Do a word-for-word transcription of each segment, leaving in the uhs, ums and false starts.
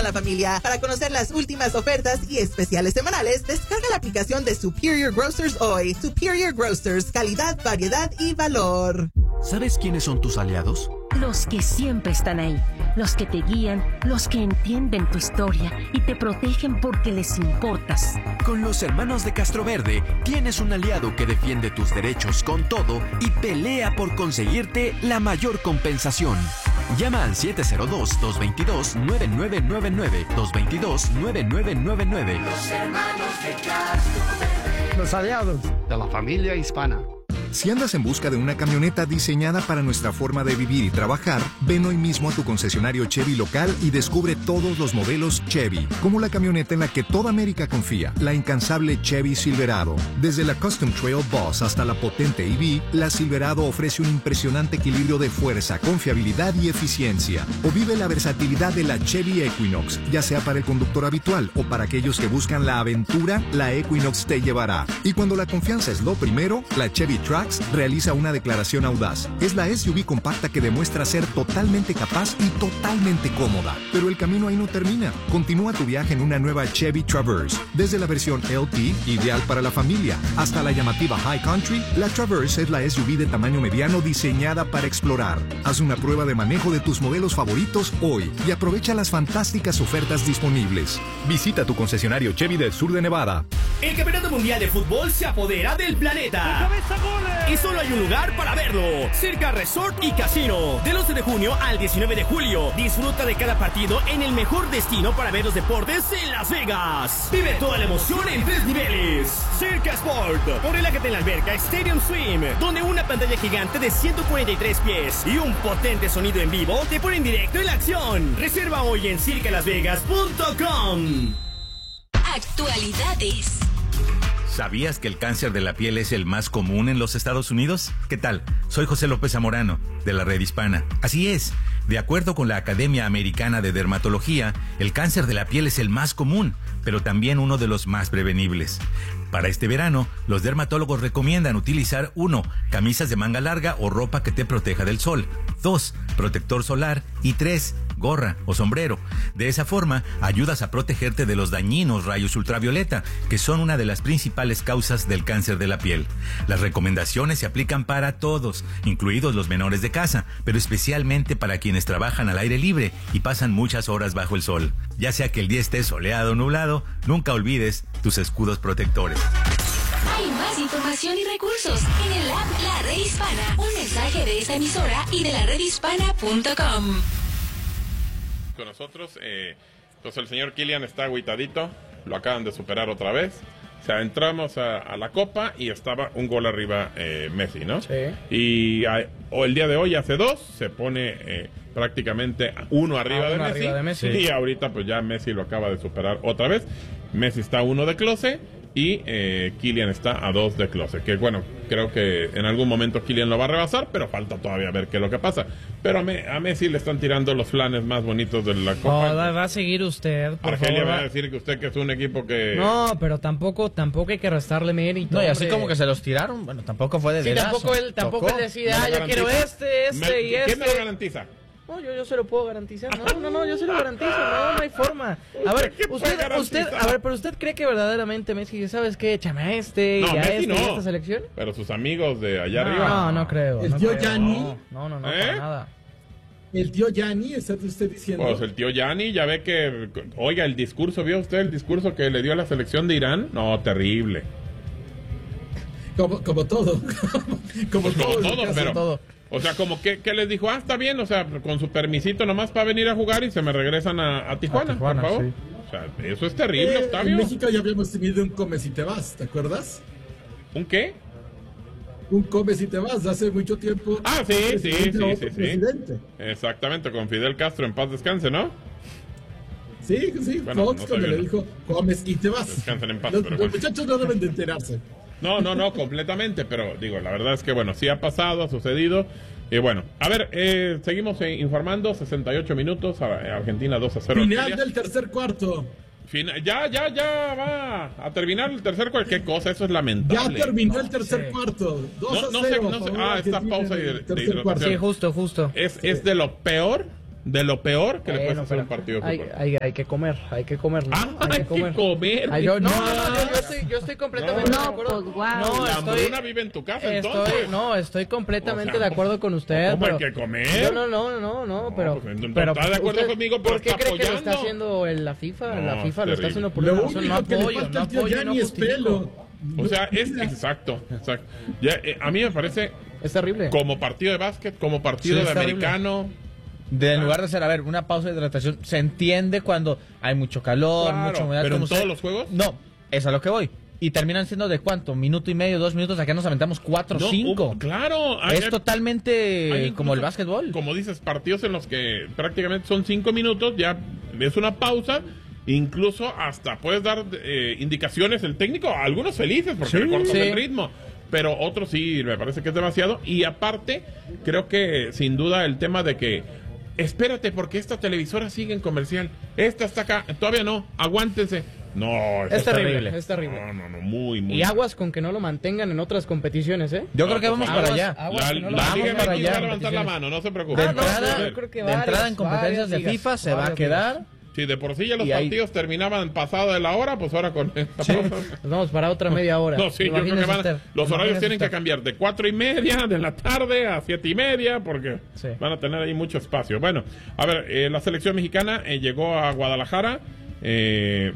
la familia. Para conocer las últimas ofertas y especiales semanales, descarga la aplicación de Superior Grocers hoy. Superior Grocers, calidad, variedad y valor. ¿Sabes quiénes son tus aliados? Los que siempre están ahí, los que te guían, los que entienden tu historia y te protegen porque les importas. Con los hermanos de Castroverde tienes un aliado que defiende tus derechos con todo y pelea por conseguirte la mayor compensación. Llama al siete cero dos, dos dos dos, nueve nueve nueve nueve, dos dos dos, nueve nueve nueve nueve. Los hermanos de Castroverde. Los aliados de la familia hispana. Si andas en busca de una camioneta diseñada para nuestra forma de vivir y trabajar, ven hoy mismo a tu concesionario Chevy local y descubre todos los modelos Chevy, como la camioneta en la que toda América confía, la incansable Chevy Silverado. Desde la Custom Trail Boss hasta la potente E V, la Silverado ofrece un impresionante equilibrio de fuerza, confiabilidad y eficiencia. O vive la versatilidad de la Chevy Equinox, ya sea para el conductor habitual o para aquellos que buscan la aventura, la Equinox te llevará. Y cuando la confianza es lo primero, la Chevy Trax realiza una declaración audaz. Es la S U V compacta que demuestra ser totalmente capaz y totalmente cómoda. Pero el camino ahí no termina. Continúa tu viaje en una nueva Chevy Traverse. Desde la versión L T, ideal para la familia, hasta la llamativa High Country, la Traverse es la S U V de tamaño mediano diseñada para explorar. Haz una prueba de manejo de tus modelos favoritos hoy y aprovecha las fantásticas ofertas disponibles. Visita tu concesionario Chevy del sur de Nevada. El Campeonato Mundial de Fútbol se apodera del planeta. Y solo hay un lugar para verlo. Circa Resort y Casino. Del once de junio al diecinueve de julio. Disfruta de cada partido en el mejor destino para ver los deportes en Las Vegas. Vive toda la emoción en tres niveles. Circa Sport. O relájate en la alberca Stadium Swim, donde una pantalla gigante de ciento cuarenta y tres pies y un potente sonido en vivo te ponen directo en la acción. Reserva hoy en circa las vegas punto com. Actualidades. ¿Sabías que el cáncer de la piel es el más común en los Estados Unidos? ¿Qué tal? Soy José López Zamorano, de la Red Hispana. Así es, de acuerdo con la Academia Americana de Dermatología, el cáncer de la piel es el más común, pero también uno de los más prevenibles. Para este verano, los dermatólogos recomiendan utilizar uno, camisas de manga larga o ropa que te proteja del sol. dos, protector solar. Y tres, gorra o sombrero. De esa forma, ayudas a protegerte de los dañinos rayos ultravioleta, que son una de las principales causas del cáncer de la piel. Las recomendaciones se aplican para todos, incluidos los menores de casa, pero especialmente para quienes trabajan al aire libre y pasan muchas horas bajo el sol. Ya sea que el día esté soleado o nublado, nunca olvides tus escudos protectores. Hay más información y recursos en el app La Red Hispana. Un mensaje de esta emisora y de la red hispana punto com. Con nosotros, eh, pues el señor Kylian está agüitadito, lo acaban de superar otra vez. O sea, entramos a, a la Copa y estaba un gol arriba eh, Messi, ¿no? Sí. Y a, o el día de hoy hace dos, se pone eh, prácticamente uno arriba, ah, de, uno Messi, arriba de Messi. Y ahorita pues ya Messi lo acaba de superar otra vez. Messi está a uno de close y eh, Kylian está a dos de close. Que bueno, creo que en algún momento Kylian lo va a rebasar, pero falta todavía ver qué es lo que pasa. Pero a, Me, a Messi le están tirando los flanes más bonitos de la Copa. No, va, va a seguir usted, por Argelia favor. va a decir que usted que es un equipo que... No, pero tampoco tampoco hay que restarle mérito. No, y así hombre. como que se los tiraron, bueno, tampoco fue de Sí, dedazo. tampoco él, tampoco él decide, ah, yo quiero este, este me, y este. ¿Quién me lo garantiza? No, yo, yo se lo puedo garantizar. No, no, no, yo se lo garantizo. No, no hay forma. A ver, usted, usted, a ver, pero usted cree que verdaderamente Messi, ¿sabes qué? Échame a este No, y a Messi este no. y a esta selección. Pero sus amigos de allá No, arriba. no, no creo. El no tío creo. Gianni. No, no, no, ¿Eh? para nada. El tío Gianni, ¿está usted diciendo? Pues el tío Gianni, ya ve que... Oiga, el discurso, ¿vio usted el discurso que le dio a la selección de Irán? No, terrible. Como, como todo. como, Pues como todo, todo, pero... todo. O sea, como que, que les dijo, ah, está bien, o sea, con su permisito nomás para venir a jugar y se me regresan a, a, Tijuana, A Tijuana, por favor. sí. O sea, eso es terrible, Eh, Octavio. en México ya habíamos tenido un come si te vas, ¿te acuerdas? ¿Un qué? Un come si te vas, hace mucho tiempo. Ah, sí, sí, sí, Presidente, sí, otro sí. presidente. Exactamente, con Fidel Castro en paz descanse, ¿no? Sí, sí, Bueno, Fox no cuando sabía, le ¿no? dijo, comes y te vas. Descansen en paz, Los, pero los bueno. muchachos no deben de enterarse. No, no, no, completamente, pero digo, la verdad es que bueno, sí ha pasado, ha sucedido. Y bueno, a ver, eh, seguimos eh, informando, sesenta y ocho minutos, a- Argentina dos a cero. Final Argelia. del tercer cuarto. Fina- ya, ya, ya va a terminar el tercer cuarto. Qué cosa, eso es lamentable. Ya terminó el tercer Sí. cuarto. dos No, a no sé, cero. no a sé. favor Ah, de esta Argentina pausa en y de- el de tercer hidratación. cuarto. Sí, justo, justo. Es, es de lo peor de lo peor que bueno, le puedes hacer un partido de hay, fútbol. hay, hay que comer, hay que comer. ¿no? Ah, hay, hay que comer. que comer. Ay, yo, no, no, no, yo, yo, estoy, yo estoy completamente no, de acuerdo. Pues, wow. No, la estoy, hambruna vive en tu casa, estoy, entonces. no, estoy completamente o sea, de acuerdo con usted. ¿Cómo pero, hay que comer? Yo, no, no, no, no, pero... No, pues, pero está de acuerdo usted, conmigo, pero ¿por qué está cree que lo apoyando? está haciendo el, la FIFA? No, la FIFA es lo está terrible. haciendo por Lo una razón. único No que le apoyo, falta no al tío apoyo, no Gianni es justifico. pelo. O sea, es exacto, exacto. Ya, eh, a mí me parece Es terrible. como partido de básquet, como partido Sí, de es terrible. americano. De, en lugar de ser, a ver, una pausa de hidratación, se entiende cuando hay mucho calor, Claro, mucha humedad. pero en como todos usted- los juegos. No, es a lo que voy. Y terminan siendo de cuánto, minuto y medio, dos minutos, acá nos aventamos cuatro, No, cinco. uh, claro. Hay- Es totalmente hay como el incluso, básquetbol. Como dices, partidos en los que prácticamente son cinco minutos, ya es una pausa. Incluso hasta puedes dar eh, indicaciones el técnico, algunos felices porque Sí, le cortas sí. el ritmo, pero otros sí me parece que es demasiado. Y aparte, creo que sin duda el tema de que espérate porque esta televisora sigue en comercial, esta está acá, todavía no, aguántense. No, Es terrible, es terrible. No, no, no, muy, muy. Y aguas con que no lo mantengan en otras competiciones, ¿eh? Yo creo que vamos Aguas- para allá. aguas La, que no lo la vamos Liga mantengan. para M X va a allá. levantar la mano, no se De preocupe. Ah, no, entrada, yo creo que de varias, entrada en competencias varias de ligas, FIFA se va a varias quedar. Sí, de por sí ya los Y ahí- partidos terminaban pasado de la hora, pues ahora con esta Sí. pausa. Nos vamos para otra media hora. No, sí, yo creo que Imagínese van, usted, los horarios imagínese tienen que usted. cambiar de cuatro y media de la tarde a siete y media porque Sí. van a tener ahí mucho espacio. Bueno, a ver, eh, la selección mexicana eh, llegó a Guadalajara. Eh,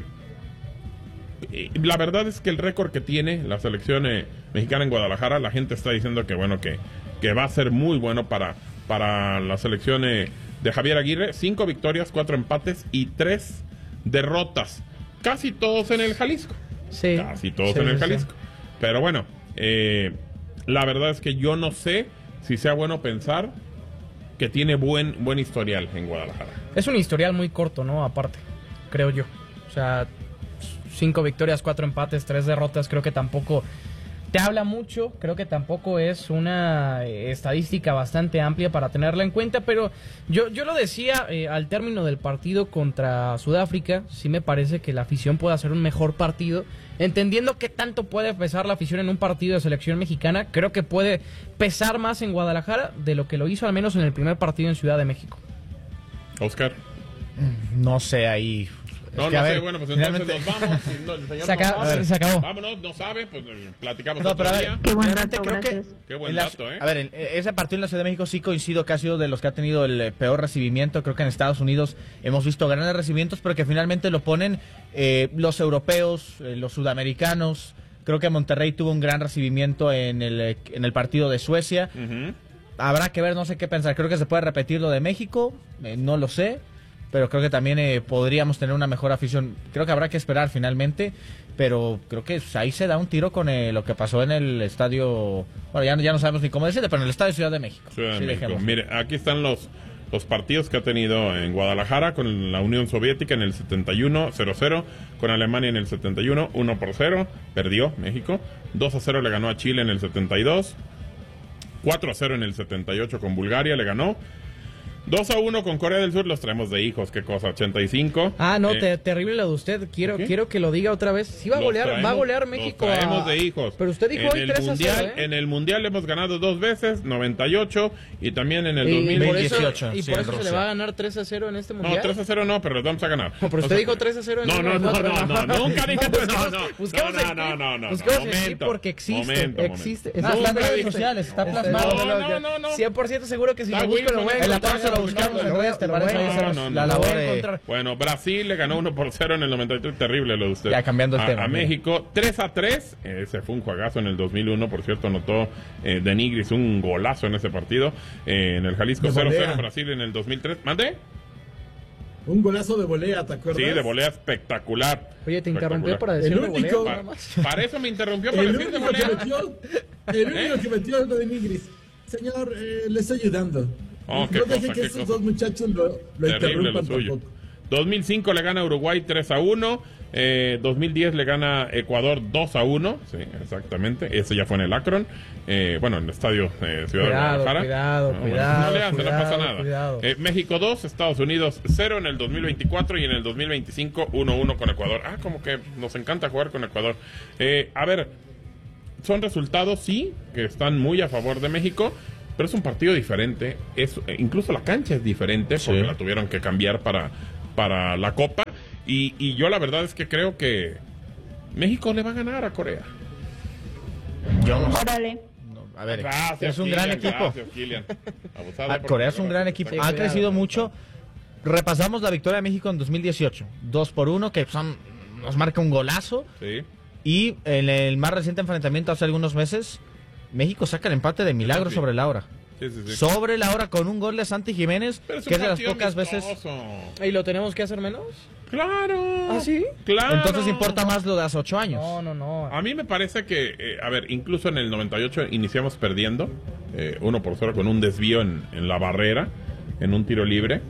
y la verdad es que el récord que tiene la selección eh, mexicana en Guadalajara, la gente está diciendo que bueno que, que va a ser muy bueno para, para la selección eh, de Javier Aguirre. Cinco victorias, cuatro empates y tres derrotas. Casi todos en el Jalisco. Sí. Casi todos Sí, en el sí, sí. Jalisco. Pero bueno, eh, la verdad es que yo no sé si sea bueno pensar que tiene buen, buen historial en Guadalajara. Es un historial muy corto, ¿no? Aparte, creo yo. O sea, cinco victorias, cuatro empates, tres derrotas, creo que tampoco te habla mucho, creo que tampoco es una eh, estadística bastante amplia para tenerla en cuenta, pero yo, yo lo decía eh, al término del partido contra Sudáfrica, sí me parece que la afición puede hacer un mejor partido, entendiendo qué tanto puede pesar la afición en un partido de selección mexicana, creo que puede pesar más en Guadalajara de lo que lo hizo al menos en el primer partido en Ciudad de México. Oscar. No sé, ahí. No, Es que, no a sé, ver, bueno, pues entonces finalmente- nos vamos. Si no, el señor Se acaba- no sabe, se acabó. Vámonos, no sabe, pues eh, platicamos No, otro pero a ver, día. Qué buen realmente dato, creo que gracias. Qué buen en las- dato, ¿eh? A ver, en- ese partido en la Ciudad de México sí coincido que ha sido de los que ha tenido el eh, peor recibimiento. Creo que en Estados Unidos hemos visto grandes recibimientos, pero que finalmente lo ponen eh, los europeos, eh, los sudamericanos. Creo que Monterrey tuvo un gran recibimiento en el, eh, en el partido de Suecia. Ujú. Habrá que ver, no sé qué pensar. Creo que se puede repetir lo de México, eh, no lo sé. Pero creo que también eh, podríamos tener una mejor afición. Creo que habrá que esperar finalmente. Pero creo que ahí se da un tiro con eh, lo que pasó en el estadio. Bueno, ya, ya no sabemos ni cómo decirle, pero en el estadio Ciudad de México. Ciudad de Sí, México. dejémoslo. Mire, aquí están los, los partidos que ha tenido en Guadalajara con la Unión Soviética en el setenta y uno, cero cero, con Alemania en el setenta y uno, uno por cero, perdió México, dos a cero le ganó a Chile en el setenta y dos, cuatro a cero en el setenta y ocho con Bulgaria, le ganó, dos a uno con Corea del Sur, los traemos de hijos, qué cosa, ochenta y cinco. Ah, no, Eh, te- terrible lo de usted. Quiero, ¿qué? quiero que lo diga otra vez. Sí va a los golear, va a traemos- golear los México. traemos a- de hijos. Pero usted dijo en hoy el tres a cero, mundial, ¿eh? en el mundial hemos ganado dos veces, noventa y ocho y también en el Y- dos y mil por dieciocho. eso, y sí, por en eso se le Rusia. va a ganar tres a cero en este mundial. No, tres a cero no, pero los vamos a ganar. No, pero O usted sea, dijo tres a cero en No, el no, no, otro, no, no, nunca dije tres, no, no. Busquemos No, el no, no, clip, no, no, busquemos no, el clip momento, porque existe, momento, existe. momento. Ah, Eso está en nunca redes dije. sociales, está Está- plasmado. No, no, no, no. cien por ciento seguro que si Está lo busco lo voy a Wilson, En la encontrar. pausa lo buscamos en redes, ¿te Lo parece? voy a Ahí hacemos no, no, la no. labor Lo voy a de... encontrar. Bueno, Brasil le ganó uno por cero en el noventa y tres, terrible lo de usted. Ya, cambiando el a, tema, A mira. México, tres a tres, ese fue un juegazo en el dos mil uno, por cierto, anotó eh, de Nigris un golazo en ese partido, eh, en el Jalisco De cero cero, volea. Brasil en el dos mil tres. ¿Mande? Un golazo de volea, ¿te acuerdas? Sí, de volea espectacular. Oye, te interrumpió Espectacular. para decir El de volea, único- nada más. Pa- para eso me interrumpió, para El decir de único que volea. metió, el único que metió lo de Nigris. Señor, eh, le estoy ayudando. Oh, qué no cosa, dejen que qué esos cosa. dos muchachos lo, lo Terrible lo interrumpan suyo. tampoco. dos mil cinco le gana Uruguay tres a uno. Eh, dos mil diez le gana Ecuador dos a uno. Sí, exactamente. Ese ya fue en el Akron. Eh, bueno, en el estadio eh, Ciudad de Cuidado, Guadalajara. cuidado, No, bueno, cuidado, no le hace, no cuidado, pasa nada. cuidado. Eh, México dos, Estados Unidos cero en el dos mil veinticuatro y en el dos mil veinticinco uno a uno con Ecuador. Ah, como que nos encanta jugar con Ecuador. Eh, a ver, son resultados, sí, que están muy a favor de México. pero es un partido diferente. Es, incluso la cancha es diferente porque sí. la tuvieron que cambiar para, para la Copa. Y, y yo la verdad es que creo que México le va a ganar a Corea. Yo no. Órale. A ver, gracias, es un Kylian, gran equipo. Gracias, Kylian. A Corea es un gran equipo. Ha crecido mucho. Repasamos la victoria de México en dos mil dieciocho. dos por uno, que son, nos marca un golazo. Sí. Y en el más reciente enfrentamiento hace algunos meses, México saca el empate de milagro sí. sobre la hora. Sí, sí, sí. Sobre la hora con un gol de Santi Jiménez, es que es de las pocas veces. ¿Y lo tenemos que hacer menos? Claro. ¿Ah, sí? Claro. Entonces importa más lo de hace ocho años. No, no, no. A mí me parece que, eh, a ver, incluso en el noventa y ocho iniciamos perdiendo, eh, uno por cero con un desvío en, en la barrera, en un tiro libre.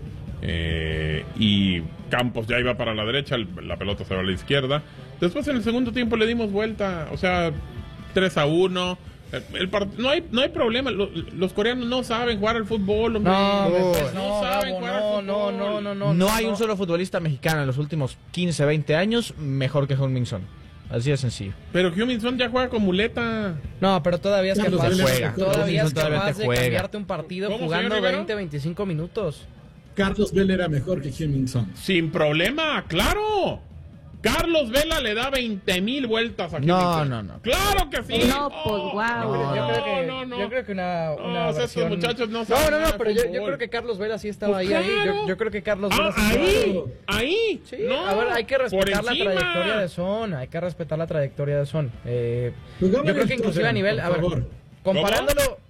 Eh, y Campos ya iba para la derecha, el, la pelota se va a la izquierda. Después en el segundo tiempo le dimos vuelta, o sea, tres a uno. El, el part... no hay no hay problema, los, los coreanos no saben jugar al fútbol, hombre. No, no, pues no, no saben Gabo, jugar no, al fútbol. no, no, no, no. No hay no. un solo futbolista mexicano en los últimos quince, veinte años mejor que Heung-min Son. Así de sencillo. Pero Heung-min Son ya juega con muleta. No, pero todavía es capaz, juega. todavía es todavía capaz de juega. cambiarte un partido ¿Cómo, jugando veinte, veinticinco minutos. Carlos Vela era mejor que Heung-min Son. Sin problema, claro. Carlos Vela le da veinte mil vueltas a No, no, no. ¡Claro que sí! No, pues wow. No, yo, creo que, no, no. yo creo que una, una no, versión... estos muchachos no No, saben no, nada no, pero de yo, fútbol. yo creo que Carlos Vela sí estaba Pues ahí, ahí. claro. Yo, yo creo que Carlos Vela Ah, sí estaba ahí, ahí. Sí, no, a ver, hay que respetar la encima. trayectoria de Son, hay que respetar la trayectoria de Son. Eh, Pues yo creo que inclusive a nivel, a ver, favor. comparándolo...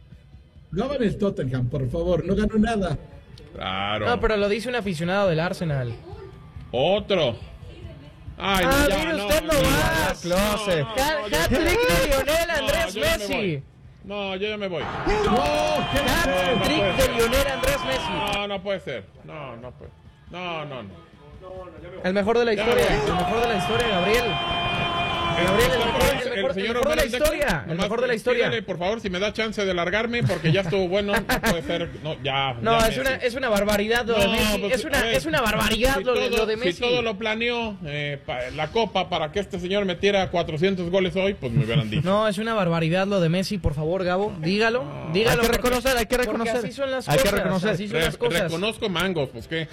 Gaban el Tottenham, por favor, no ganó nada. Claro. No, pero lo dice un aficionado del Arsenal. Otro. Ay, ah, ya, mire no, usted no, nomás. no, no, no, Hat-trick de Lionel Andrés no, Messi. No, yo ya me voy. No, Hat-trick no de Lionel Andrés Messi. No, no puede ser. No, no puede. No, no, no. El mejor de la historia. El mejor de la historia, Gabriel. Gabriel, el mejor, el mejor, el mejor de la historia. El mejor de la historia. Dígale, por favor, si me da chance de largarme, porque ya estuvo bueno. No puede ser. No, ya. No, ya es, una, es una barbaridad lo no, de Messi. Pues, es, una, ver, es una barbaridad si lo, todo, lo de Messi. Si todo lo planeó eh, pa, la Copa para que este señor metiera cuatrocientos goles hoy, pues me hubieran dicho. No, es una barbaridad lo de Messi. Por favor, Gabo, dígalo. No. dígalo Hay que reconocer, hay que reconocer. Así son las hay cosas. que reconocer. Así son Re, las cosas. Reconozco mangos, pues qué.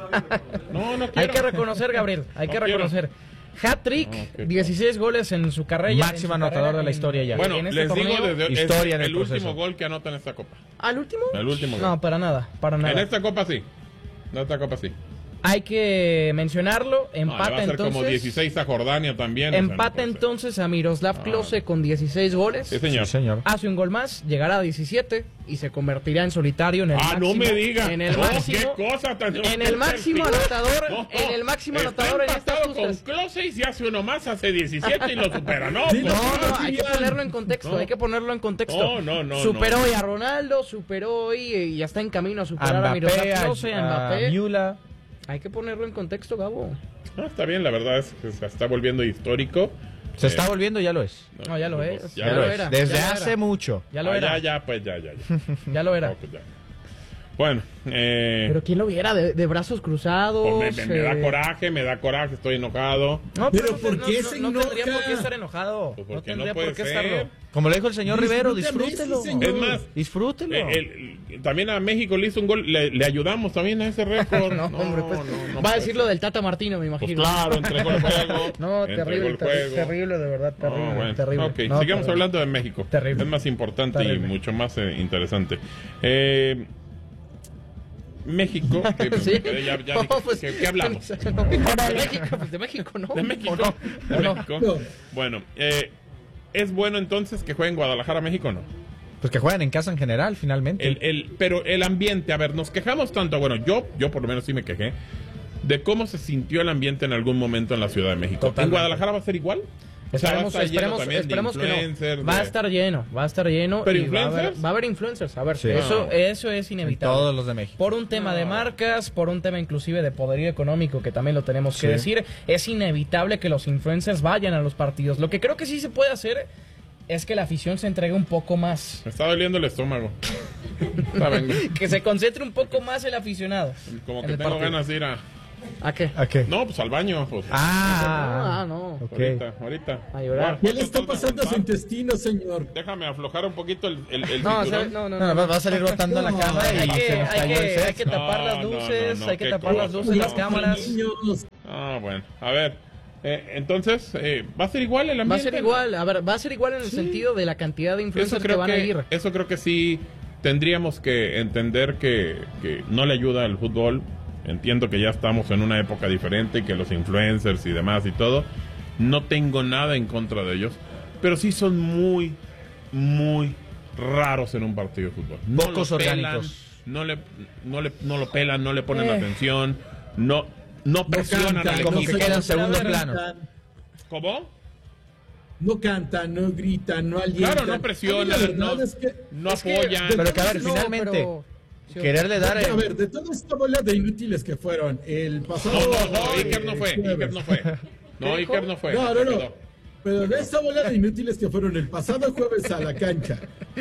No, no quiero. Hay que reconocer, Gabriel. Hay no que quiero. reconocer. Hat-trick, No, okay. diseis goles en su carrera. Máximo anotador de la historia ya. Bueno, en este les digo torneo. desde Historia es en el el último proceso. gol que anota en esta Copa. ¿Al último? El último gol. No, para nada, para nada. En esta Copa sí. En esta Copa sí. Hay que mencionarlo. No, Empata va a ser entonces. como dieciséis a Jordania también. Empata o sea, no entonces a Miroslav Klose con dieciséis goles. Sí, señor. Sí, señor. Hace un gol más, llegará a diecisiete y se convertirá en solitario en el Ah, máximo. no me diga. En el No, máximo. ¿qué cosa tan En el máximo anotador. No, en el máximo está anotador en estas empatado con justas. Klose y si hace uno más hace diecisiete y lo supera. No, Sí, pues, No, no, no, hay que ponerlo en contexto, No. hay que ponerlo en contexto. No, no, no, Superó no. hoy a Ronaldo, superó hoy y ya está en camino a superar a, A Miroslav Mbappé, Klose, a a, a Mbappé. Müller. Hay que ponerlo en contexto, Gabo. No, está bien, la verdad es que se está volviendo histórico. Se Eh, está volviendo, ya lo es. No, ya lo pues, es. ya Ya, lo lo es. era. Desde ya lo hace era. mucho. Ya lo ah, era. Ya, ya, pues ya, ya. ya. Ya lo era. No, pues, ya. Bueno, eh, Pero quién lo viera de, de brazos cruzados. pues me, me- me da eh. coraje, me da coraje, estoy enojado. No, Pero no, ¿por no, qué no, se no tendría enoja? por qué estar enojado. Pues no porque tendría no puede por qué ser. estarlo. Como le dijo el señor Rivero, Disfruta Messi, disfrútelo. señor. Es más, Disfrútelo. Eh, el- el- también a México le hizo un gol, le, le ayudamos también a ese récord. No, hombre, pues, no, no va a puede decir lo ser. del Tata Martino, me Pues imagino. claro, entregó el juego. No, entregó terrible, el ter- juego. terrible, de verdad, terrible, No, bueno, terrible. ok, No, sigamos terrible. hablando de México. Terrible. Es más importante Terrible. y mucho más eh, interesante. Eh, México, que, Sí. ya, ya No, dije, pues, ¿qué, qué hablamos? De México, pues de México, ¿no? De México. ¿O no? De ¿O no? México. No. Bueno, eh, ¿es bueno entonces que juegue en Guadalajara, México o no? Pues que juegan en casa en general, finalmente. El, el, pero el ambiente, a ver, nos quejamos tanto, bueno, yo, yo por lo menos sí me quejé, de cómo se sintió el ambiente en algún momento en la Ciudad de México. ¿En Totalmente. Guadalajara va a ser igual? O sea, va a Esperemos, estar lleno esperemos, también de esperemos que no. influencers, Va a de- estar lleno, va a estar lleno. ¿Pero y va a, haber, influencers? va a haber influencers. A ver, Sí. eso, No. eso es inevitable. Todos los de México. Por un tema de marcas, por un tema inclusive de poderío económico, que también lo tenemos que Sí. decir, es inevitable que los influencers vayan a los partidos. Lo que creo que sí se puede hacer es que la afición se entregue un poco más. Me está doliendo el estómago. Está, venga. Que se concentre un poco más el aficionado. Como en que el tengo partido. ganas de ir a... ¿A qué? ¿A qué? No, pues al baño. Pues. Ah, ah, no. Okay. Ahorita, ahorita. A llorar. ¿Qué le está pasando a su intestino, señor? Déjame aflojar un poquito el, el, el no, cinturón. no, no, no, no. Va a salir botando la cama y hay que, se nos hay cayó que, el set. hay que tapar No, las no, luces, no, no, hay que qué tapar las cosa. luces, las No, cámaras. niños. Ah, bueno. A ver. Eh, entonces, eh, ¿va a ser igual el ambiente? Va a ser igual, a ver, va a ser igual en el Sí. sentido de la cantidad de Eso influencers que creo van que, a ir. eso creo que sí tendríamos que entender que, que no le ayuda al fútbol. Entiendo que ya estamos en una época diferente y que los influencers y demás y todo, no tengo nada en contra de ellos, pero sí son muy, muy raros en un partido de fútbol. No Pocos lo pelan, orgánicos. no le, no le, no lo pelan, no le ponen Eh. atención, no, no presionan cantan, al como equipo. que queda en segundo No plano. cantan, ¿Cómo? No cantan, no gritan, no alientan. Claro, no A mí presionan, la verdad no, es que, no es que apoyan. de Pero que a ver, todos- No, finalmente, pero- quererle dar... Porque, el- a ver, de toda esta bola de inútiles que fueron el pasado... No, no, no, eh, Iker no fue, jueves. Iker no fue. No, Iker no fue. No, no, no. Perdón. Pero de esta bola de inútiles que fueron el pasado jueves a la cancha,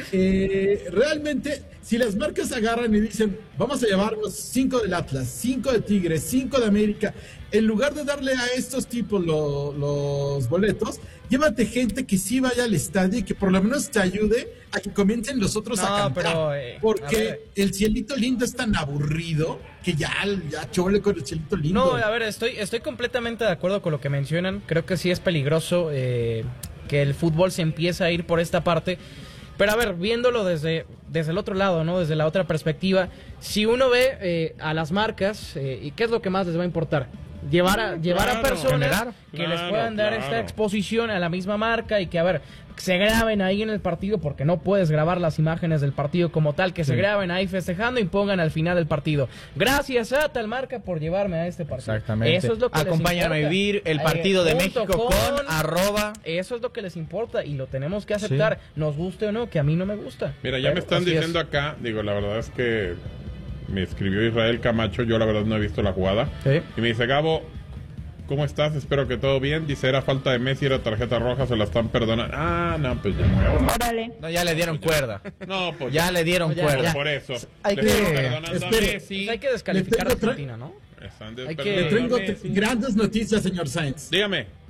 eh, realmente, si las marcas agarran y dicen, vamos a llevarnos cinco del Atlas, cinco de Tigres, cinco de América, en lugar de darle a estos tipos lo- los boletos, llévate gente que sí vaya al estadio y que por lo menos te ayude a que comiencen los otros No, a cantar. pero, eh, a porque ver. el cielito lindo es tan aburrido que ya, ya chole con el cielito lindo. No, a ver, estoy, estoy completamente de acuerdo con lo que mencionan. Creo que sí es peligroso eh, que el fútbol se empiece a ir por esta parte. Pero a ver, viéndolo desde, desde el otro lado, ¿no? Desde la otra perspectiva, si uno ve eh, a las marcas, eh, ¿y qué es lo que más les va a importar? Llevar a, llevar a Claro, personas generar. que Claro, les puedan dar claro. esta exposición a la misma marca y que, a ver, se graben ahí en el partido, porque no puedes grabar las imágenes del partido como tal, que se graben ahí festejando y pongan al final del partido. Gracias a tal marca por llevarme a este partido. Exactamente. Eso es lo que les Acompáñame a importa. vivir el Eh, partido de punto México com. con arroba. Eso es lo que les importa y lo tenemos que aceptar, nos guste o no, que a mí no me gusta. Mira, ya Pero me están así diciendo es. acá, digo, la verdad es que me escribió Israel Camacho, yo la verdad no he visto la jugada. Sí. Y me dice, Gabo, ¿cómo estás? Espero que todo bien. Dice, era falta de Messi, era tarjeta roja, se la están perdonando. Ah, no, pues ya. Órale. No, ya le dieron cuerda. No, pues Ya le dieron No, ya, cuerda. ya. por eso. Hay Le que- están perdonando a espere. Messi. Pues hay que descalificar a Le tengo tra- Argentina, ¿no? Están hay que- Le desperdonando tengo a Messi. grandes noticias, señor Sainz. Dígame.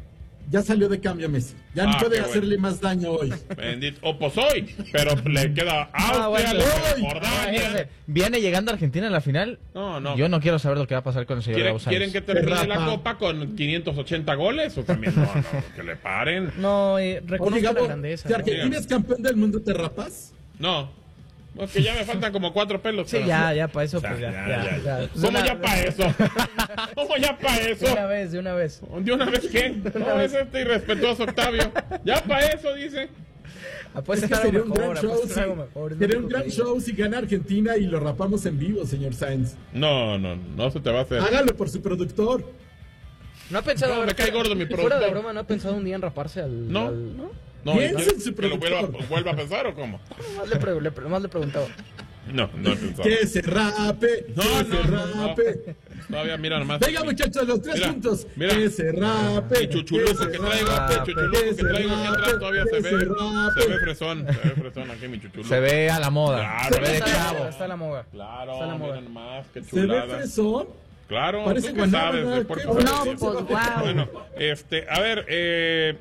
Ya salió de cambio Messi. Ya no Ah, puede qué hacerle bueno. más daño hoy. Bendito. O pues hoy, pero le queda Austria, Ah, bueno. le queda Uy. Jordania. Viene llegando Argentina en la final. No, no. Yo no quiero saber lo que va a pasar con el señor ¿Quieren, Gabo Sáenz. ¿Quieren que termine la Rapa. copa con quinientos ochenta goles? O también, no, no, que le paren. No, eh, reconozco Oye, la Gabo, grandeza. si ¿no? Argentina es campeón del mundo, ¿te rapas? No. Es que ya me faltan como cuatro pelos. Sí, pero- ya, ya, para eso, Ya, pues ya. ya, ya, ya. ya. De ¿Cómo una- ya para eso? ¿Cómo ya para eso? De una vez, de una vez. ¿De una vez qué? No, es este irrespetuoso Octavio. Ya para eso, dice. Apuesta Es que algo sería un mejor, gran show, apuesta si, algo mejor, no sería te un gran preocupes. show si gana Argentina y lo rapamos en vivo, señor Sainz. No, no, no se te va a hacer. Hágalo por su productor. ¿No ha pensado... No, me cae gordo mi Fuera de productor. broma, ¿no ha pensado un día en raparse al... No. al- ¿no? No, Piensa ¿y quieres en su que lo vuelva, productor. vuelva a pensar o cómo? Nomás le, pre- le, nomás le preguntaba. No, no he pensado. Que se rape, No, que no, se no, no. rape. Todavía, mira nomás. Venga, muchachos, los tres Mira, juntos. mira. Que se rape. Mi chuchuluco que traigo, rape, el chuchuluco que se traigo aquí atrás rape, todavía que se se ve. rape. Se ve fresón, se ve fresón aquí mi chuchuluco. Se ve a la moda. Claro. Se ve de Está la chavo. moda, está la moda. Claro, Está la moda. miren más, qué Se ve chulada. fresón. Claro, Parece tú qué guanábana, sabes de qué Puerto bueno. Rico. No, pues, wow. Bueno, este, a ver, eh,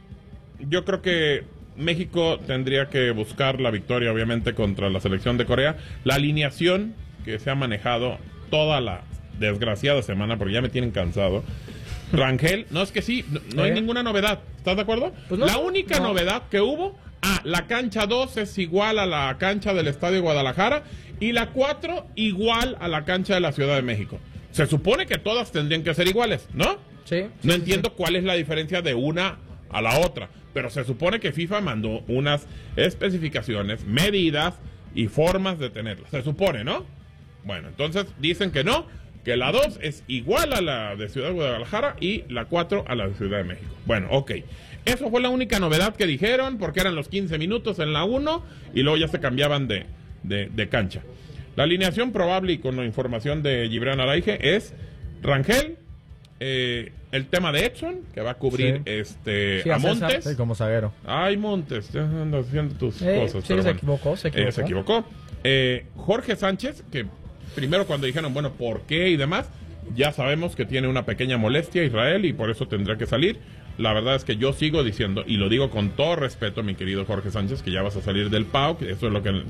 yo creo que México tendría que buscar la victoria, obviamente, contra la selección de Corea. La alineación que se ha manejado toda la desgraciada semana, porque ya me tienen cansado. Rangel, no, es que sí, no, no hay ¿Eh? ninguna novedad. ¿Estás de acuerdo? Pues no. La única No. novedad que hubo, ah, la cancha dos es igual a la cancha del Estadio Guadalajara y la cuatro igual a la cancha de la Ciudad de México. Se supone que todas tendrían que ser iguales, ¿no? Sí. No entiendo cuál es la diferencia de una a la otra, pero se supone que FIFA mandó unas especificaciones, medidas y formas de tenerlas. Se supone, ¿no? Bueno, entonces dicen que no, que la dos es igual a la de Ciudad de Guadalajara y la cuatro a la de Ciudad de México. Bueno, ok. Eso fue la única novedad que dijeron, porque eran los quince minutos en la uno y luego ya se cambiaban de, de, de cancha. La alineación probable y con la información de Gibran Araige es Rangel, eh, el tema de Edson, que va a cubrir Sí. este Sí, a a César. Montes. Sí, como zaguero. Ay, Montes, ya andas haciendo tus Eh, cosas. sí, pero se bueno. equivocó, se Eh, equivocó. se equivocó. Eh, Jorge Sánchez, que primero cuando dijeron, bueno, ¿por qué? Y demás, Ya sabemos que tiene una pequeña molestia Israel y por eso tendrá que salir. La verdad es que yo sigo diciendo, y lo digo con todo respeto, mi querido Jorge Sánchez, que ya vas a salir del P A O, que eso es lo que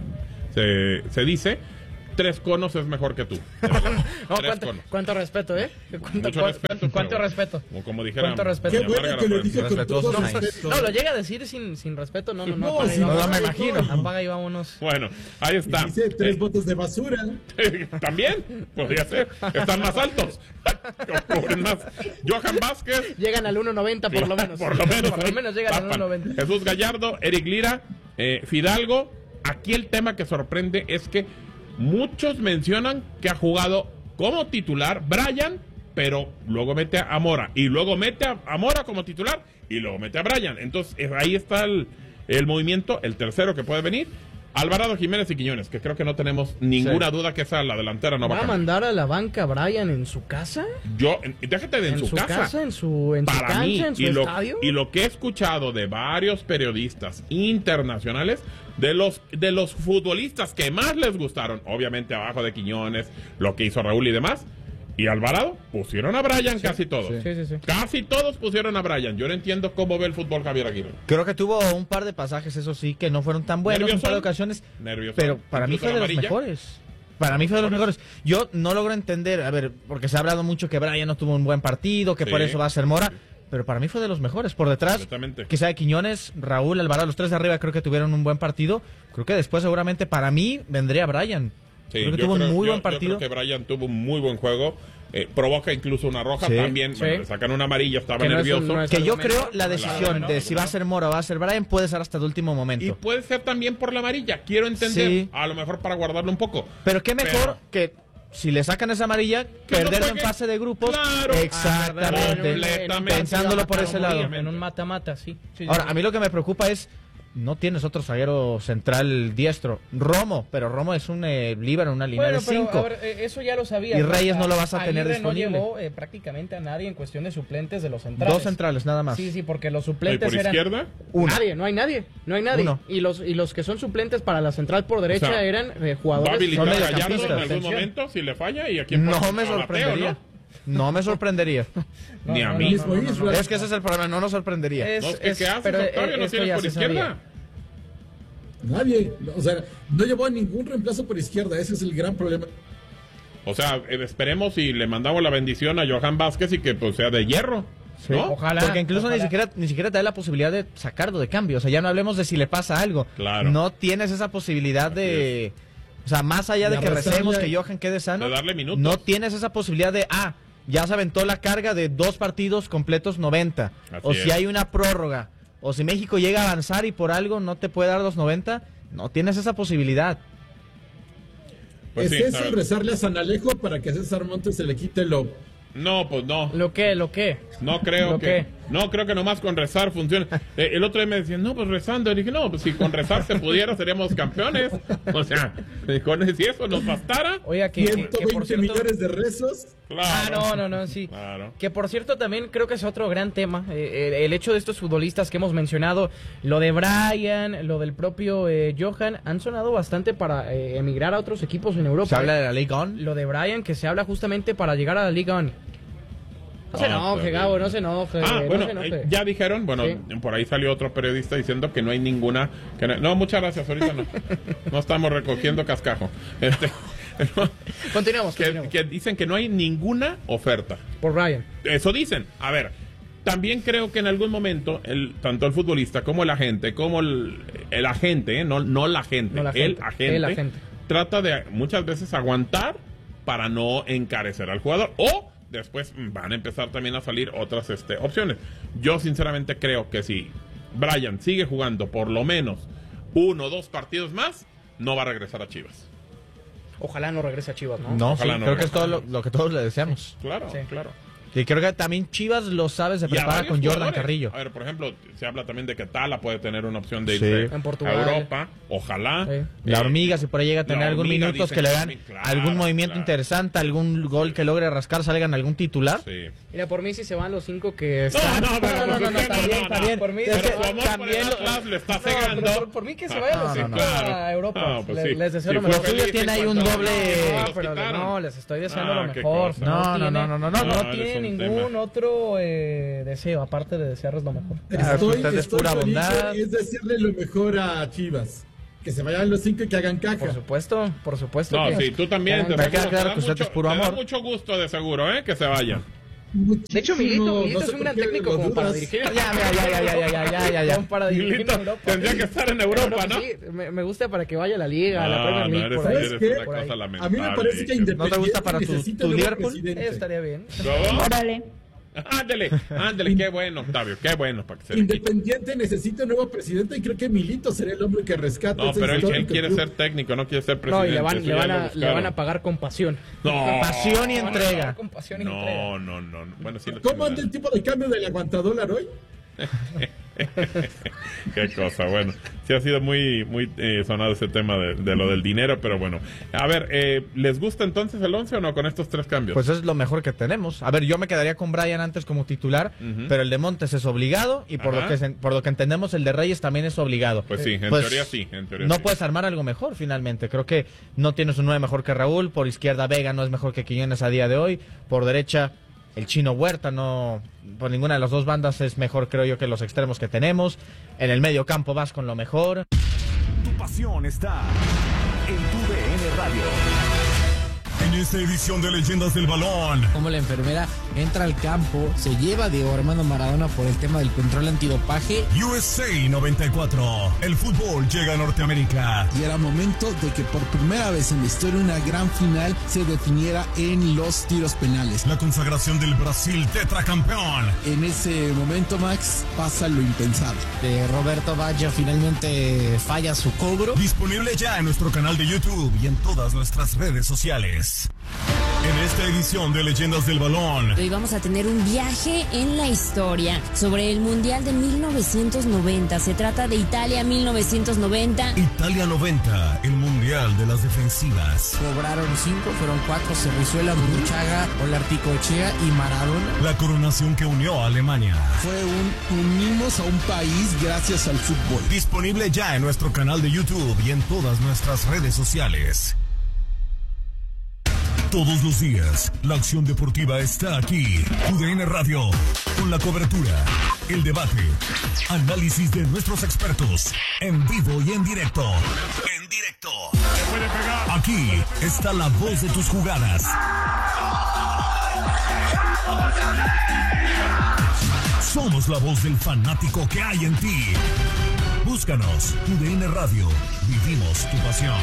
se, se dice. Tres conos es mejor que tú. No, cuánto, cuánto respeto, ¿eh? ¿Cuánto, Mucho cu respeto. ¿Cuánto respeto? Como, como dijera, ¿Cuánto respeto? Qué bueno que lo dije con todo no, respeto. no, lo llega a decir sin, sin respeto, no, no, no. No, apaga, si no, no, me no, imagino. no. Apaga y vámonos. Bueno, ahí está. Y dice tres Eh, botes de basura. También, podría ser. Están más altos. Cubren más. Johan Vázquez. Llegan al uno noventa por lo menos. Por lo menos. Por lo menos llegan al uno noventa. Jesús Gallardo, Eric Lira, eh, Fidalgo. Aquí el tema que sorprende es que muchos mencionan que ha jugado como titular Brian, pero luego mete a Mora, y luego mete a, a Mora como titular, y luego mete a Brian. Entonces eh, ahí está el, el movimiento, el tercero que puede venir. Alvarado, Jiménez y Quiñones, que creo que no tenemos ninguna sí. duda que esa la delantera no va, ¿Va a mandar a la banca Brian en su casa? Yo, déjate de en, ¿En su, su casa. casa, en su, en Para su cancha, mí, en su y lo, estadio. y lo que he escuchado de varios periodistas internacionales, de los, de los futbolistas que más les gustaron, obviamente abajo de Quiñones, lo que hizo Raúl y demás, y Alvarado, pusieron a Brian sí, casi todos. Sí. Sí, sí, sí. Casi todos pusieron a Brian. Yo no entiendo cómo ve el fútbol Javier Aguirre. Creo que tuvo un par de pasajes, eso sí, que no fueron tan buenos, Nerviosón, un par de ocasiones. Nerviosón. Pero para mí fue de los mejores. Para mí fue de los mejores. Yo no logro entender, a ver, porque se ha hablado mucho que Brian no tuvo un buen partido, que sí. por eso va a ser Mora. Pero para mí fue de los mejores. Por detrás, quizá de Quiñones, Raúl, Alvarado, los tres de arriba creo que tuvieron un buen partido. Creo que después seguramente para mí vendría Brian. Sí, creo que yo tuvo creo, un muy yo, buen partido. Yo creo que Brian tuvo un muy buen juego. Eh, provoca incluso una roja sí, también. Sí. Bueno, le sacan una amarilla, estaba que nervioso. No es un, no es que yo creo la decisión claro, de si va a ser Mora o va a ser Brian puede ser hasta el último momento. Y puede ser también por la amarilla. Quiero entender, sí. a lo mejor para guardarlo un poco. Pero qué mejor pero, que si le sacan esa amarilla, perderlo no en fase de grupos. Claro, exactamente. Pensándolo por ese lado. En un mata-mata, sí. sí Ahora, sí. a mí lo que me preocupa es, no tienes otro zaguero central diestro. Romo, pero Romo es un eh, líbero en una línea bueno, de cinco. Eso ya lo sabía. Y Reyes no lo vas a Aguirre tener disponible. No llevó eh, prácticamente a nadie en cuestión de suplentes de los centrales. Dos centrales, nada más. Sí, sí, porque los suplentes ¿Y por eran... izquierda? Uno. Nadie, no hay nadie. No hay nadie. Uno. Y los y los que son suplentes para la central por derecha o sea, eran eh, jugadores... ¿Va a habilitar son a Gallardo en algún extensión. momento si le falla? ¿Y a quién No pone? me A sorprendería. Mateo, ¿no? No me sorprendería. no, Ni a no, mí. No, no, no, no, no. Es que ese es el problema, no nos sorprendería. Es, no, es que es, ¿qué haces, pero, Octavio? ¿No esto tienes ya por se izquierda? sabía. Nadie. O sea, no llevó a ningún reemplazo por izquierda. Ese es el gran problema. O sea, eh, esperemos y le mandamos la bendición a Johan Vázquez y que pues sea de hierro. Sí. ¿No? Ojalá. Porque incluso ojalá. ni siquiera ni siquiera te da la posibilidad de sacarlo de cambio. O sea, ya no hablemos de si le pasa algo. Claro. No tienes esa posibilidad de... O sea, más allá de, de que recemos que Johan quede sano, de darle minutos. No tienes esa posibilidad de, ah, ya se aventó la carga de dos partidos completos noventa. Así o si es. Hay una prórroga. O si México llega a avanzar y por algo no te puede dar los noventa, no tienes esa posibilidad. Pues ¿Es sí, eso rezarle a San Alejo para que a César Montes se le quite lo... No, pues no. ¿Lo qué? ¿Lo qué? No creo ¿Lo que... qué? No creo que nomás con rezar funcione. Eh, el otro día me decían, no, pues rezando. Y dije, no, pues si con rezar se pudiera, seríamos campeones. O sea, con si eso nos bastara. Oiga, que, ciento veinte que, que por cierto... millones de rezos. Claro. Ah, no, no, no, sí. Claro. Que por cierto también creo que es otro gran tema. Eh, el, el hecho de estos futbolistas que hemos mencionado, lo de Brian, lo del propio eh, Johan, han sonado bastante para eh, emigrar a otros equipos en Europa. ¿Se habla de la Ligue uno? Lo de Brian, que se habla justamente para llegar a la Ligue uno. No se enoje, Gabo, no se enoje. Ah, no bueno, se enoje. eh, ya dijeron, bueno, sí. Por ahí salió otro periodista diciendo que no hay ninguna... Que no, no, muchas gracias, ahorita no. No estamos recogiendo cascajo. Este, no, continuamos, que, continuamos. Que dicen que no hay ninguna oferta. Por Brian. Eso dicen. A ver, también creo que en algún momento, el, tanto el futbolista como el agente, como el, el agente, ¿eh? no, no la gente, no la el, gente agente, el agente, trata de muchas veces aguantar para no encarecer al jugador. O... después van a empezar también a salir otras este, opciones. Yo sinceramente creo que si Brian sigue jugando por lo menos uno o dos partidos más, no va a regresar a Chivas. Ojalá no regrese a Chivas, ¿no? No, Ojalá sí, no creo que es todo lo, lo que todos le deseamos. Claro, sí. claro. Y creo que también Chivas lo sabe, se prepara con Jordan jugadores. Carrillo. A ver, por ejemplo, se habla también de que Tala puede tener una opción de Sí. irse En Portugal. a Europa, ojalá. Sí. La hormiga, si por ahí llega a tener algunos hormiga, minutos dicen que le que dan también, claro, algún movimiento claro. interesante, algún gol que logre rascar, salgan algún titular. Sí. Mira, por mí si se van los cinco que están... No, no, pero no, no, no, pues está usted bien, no, está no. bien. Por mí, Pero es que su amor por también el lo- Atlas le está No, cegando. pero por, por mí que se vayan los Ah, cinco no, no, no. a Europa. Ah, pues Le- sí. Les deseo Sí, lo fue mejor. feliz tiene ahí en un cuanto- doble- No, No, pero quitaron. no, les estoy deseando Ah, lo qué mejor. cosa. No, no, tiene- no, no, no, no, no no, tiene es un ningún tema. otro eh, deseo, aparte de desearles lo mejor. Estoy, usted es estoy pura feliz, bondad. es decirle lo mejor a Chivas. Que se vayan los cinco y que hagan caja. Por supuesto, por supuesto. No, que- sí, tú también. que Te, hagan- queda seguro, claro te da que usted mucho, es puro te da amor. mucho gusto de seguro, ¿eh? Que se vayan. De hecho, Milito, No, Milito no es sé un por gran qué técnico lo como dudas. para dirigir. Ya, ya, ya, ya, ya, ya, ya, ya, ya. Como para dirigir Milito en Europa. tendría que estar en Europa, ¿no? Sí, me, me gusta para que vaya a la Liga, a la No, Premier no, League, eres, por ahí. eres ¿Sabes qué? una Por ahí. cosa A lamentable. mí me parece que Iker. Independiente ¿No te gusta para tu- necesita tu nuevo Liverpool? presidente. Eso estaría bien. ¿Cómo? Órale. Ándale, ándale, qué bueno, Octavio, qué bueno para que se le quite. Independiente necesita un nuevo presidente y creo que Milito será el hombre que rescate No, ese pero él, él histórico quiere club. ser técnico, no quiere ser No, presidente. y le van, eso le ya van, lo a, le buscaron. van a pagar con pasión. No. Pasión y Le van a entrega. pagar con pasión y entrega. No, no, no. no. Bueno, sí lo ¿Cómo tiene anda el tipo de cambio del aguantadólar hoy? Qué cosa, bueno. Sí ha sido muy muy eh, sonado ese tema de, de lo del dinero, pero bueno. A ver, eh, ¿les gusta entonces el once o no con estos tres cambios? Pues es lo mejor que tenemos. A ver, yo me quedaría con Brian antes como titular, Ujú. pero el de Montes es obligado y por Ajá. lo que se- por lo que entendemos el de Reyes también es obligado. Pues sí, en Pues, teoría sí, en teoría no sí. puedes armar algo mejor finalmente. Creo que no tienes un nueve mejor que Raúl, por izquierda Vega no es mejor que Quiñones a día de hoy, por derecha el Chino Huerta no, por ninguna de las dos bandas es mejor creo yo que los extremos que tenemos. En el medio campo vas con lo mejor. Tu pasión está en tu D N Radio. En esta edición de Leyendas del Balón. Como la enfermera entra al campo, se lleva a Diego Armando Maradona por el tema del control antidopaje. U S A noventa y cuatro. El fútbol llega a Norteamérica. Y era momento de que por primera vez en la historia una gran final se definiera en los tiros penales. La consagración del Brasil tetracampeón. En ese momento, Max, pasa lo impensable. De Roberto Baggio finalmente falla su cobro. Disponible ya en nuestro canal de YouTube y en todas nuestras redes sociales. En esta edición de Leyendas del Balón. Hoy vamos a tener un viaje en la historia sobre el Mundial de mil novecientos noventa. Se trata de Italia mil novecientos noventa. Italia noventa, el Mundial de las Defensivas. Cobraron cinco, fueron cuatro, Cerrizuela, Burruchaga, Olarticochea y Maradona. La coronación que unió a Alemania. Fue un unimos a un país gracias al fútbol. Disponible ya en nuestro canal de YouTube y en todas nuestras redes sociales. Todos los días, la acción deportiva está aquí. U D N Radio, con la cobertura, el debate, análisis de nuestros expertos, en vivo y en directo. En directo. Aquí está la voz de tus jugadas. Somos la voz del fanático que hay en ti. Búscanos, U D N Radio, vivimos tu pasión.